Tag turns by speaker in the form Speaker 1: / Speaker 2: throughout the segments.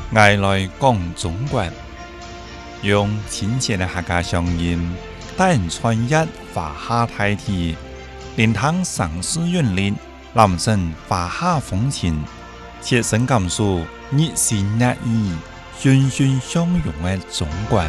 Speaker 1: 爱来讲中国，用亲切的客家乡音，带人穿越华夏大地，聆听城市韵律，感受华夏风情，切身感受热情热意、欣欣向荣的中国。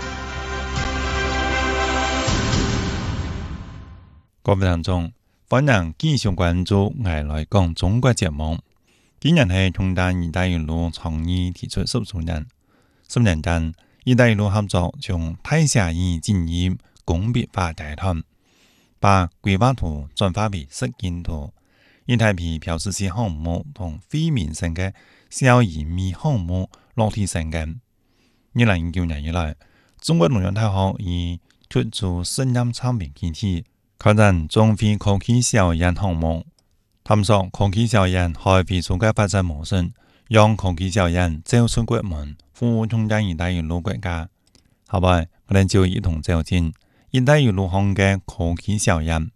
Speaker 1: 各位听众，欢迎继续关注《爱来讲中国》节目。今年是中大“一带一路”倡议提出10周年。10年間，“一帶一路”合作從大社會進入工業化階段，把規劃圖轉化為實踐圖，以大批標誌性項目同非民生的小營業項目落地生根。2019年以來，中國農業大學以推出實驗產品基地，開展中非科技小園項目，探索科技小園開發出嘅發展模式，讓科技小園走出國門，服務中間“一帶一路”國家。後來，我哋就一同走進“一帶一路”項嘅科技小園。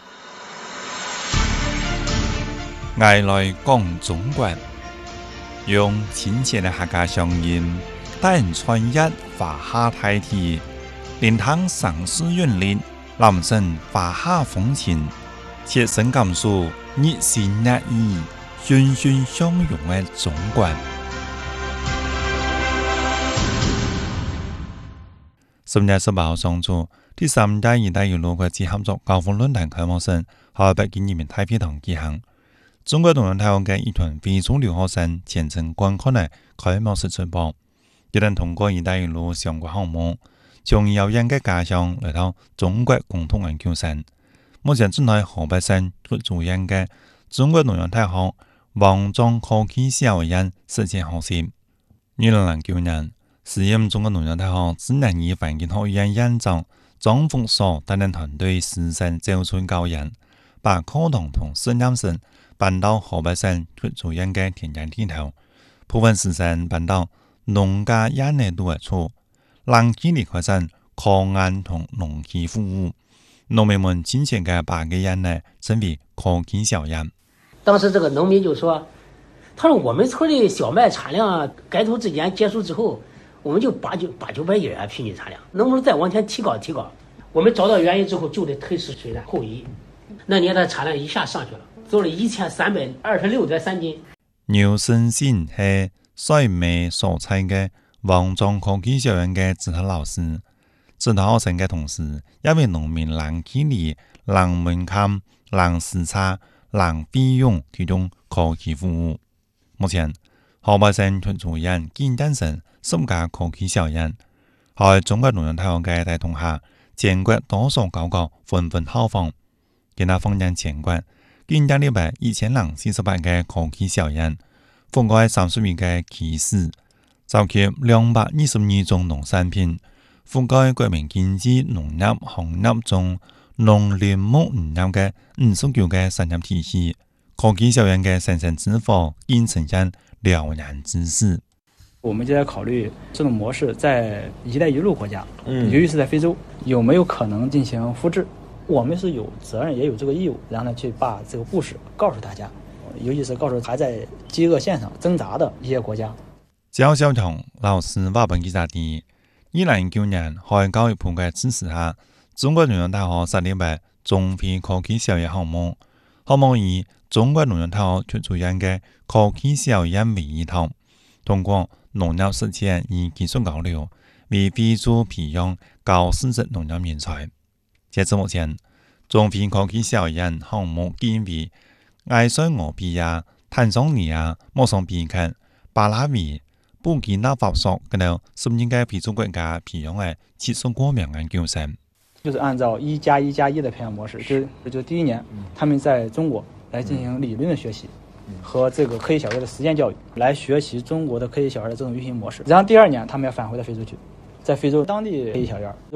Speaker 1: 愛來講中國，用親切的客家鄉音，帶人穿越華夏大地，聆聽城市韻律，感受華夏風情，切身感受熱情熱意、欣欣向榮的中國。10月18號上晝，第3屆“一帶一路”國際合作高峰論壇開幕式喺北京人民大會堂舉行。中國農業大學嘅一團非洲留學生全程觀看嘅開幕式直播，亦能通過“一帶一路”相關項目，從遙遠嘅家鄉來到中國共同研究生。目前正在河北省主任嘅中國農業大學王莊科技小園實踐學習。2009年，時任中國農業大學自然與環境學院院長張福所帶領團隊實踐走出校園，把課堂同實驗室搬到河北省主任嘅田間地頭，部分實踐搬到農家院內度處，讓基地開展科研同農機服務。農民們親切嘅把個園內稱為科技小園。
Speaker 2: 當時這個農民就說，他說我們村的小麥產量改土之間結束之後，我們就800-900億元平均產量，能不能再往前提高？我們找到原因之後，就得推遲水稻後移。那年的產量一下上去了，做了1326.3斤。
Speaker 1: 牛生信係水麥蔬菜嘅王莊科技小園嘅指導老師，指導學生嘅同時，也為農民讓距離、讓門檻、讓時差、讓費用提供科技服務。目前，河北省主任建丹省10家科技小園，喺中國農業大學嘅帶動下，全國多所高校紛紛效仿。其他放眼全國，建丹列為1048個科技小園，覆蓋32個期市，召集222種農產品，覆蓋國民經濟、農業、航業中農林牧漁業嘅59個產業體系。科技小園嘅生產之火已呈現了然之勢。
Speaker 3: 我們就在考慮這種模式在一帶一路國家，尤其是在非洲，有沒有可能進行複製？我們是有責任也有這個義務，然後呢去把這個故事告訴大家，尤其是告訴還在飢餓線上掙扎的一些國家。
Speaker 1: 趙小強老師話本記者啲，2019年喺教育部嘅支持下，中國農業大學設立為中非科技小園項目，項目以中國農業大學主任嘅科技小園為依託，通過農業實踐與技術交流，為非洲培養高素質農業人才。截至目前，中非科技小園項目建於埃塞俄比亞、坦桑尼亞、莫桑比克、巴拉維、布基納法索等12個非洲國家培養嘅70多名研究生。
Speaker 3: 就是按照1+1+1的培養模式，就第一年他們在中國來進行理論的學習和這個科技小園的實踐教育，來學習中國的科技小園的這種運行模式。然後第2年他們要返回到非洲去，在非洲當地科技小園